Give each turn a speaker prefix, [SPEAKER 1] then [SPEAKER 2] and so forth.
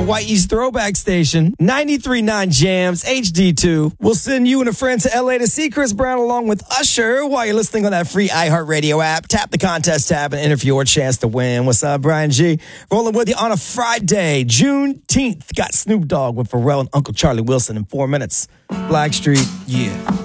[SPEAKER 1] Hawaii's throwback station, 93.9 Jams, HD2. We'll send you and a friend to LA to see Chris Brown along with Usher while you're listening on that free iHeartRadio app. Tap the contest tab and enter for your chance to win. What's up, Brian G? Rolling with you on a Friday, Juneteenth. Got Snoop Dogg with Pharrell and Uncle Charlie Wilson in 4 minutes. Blackstreet, yeah.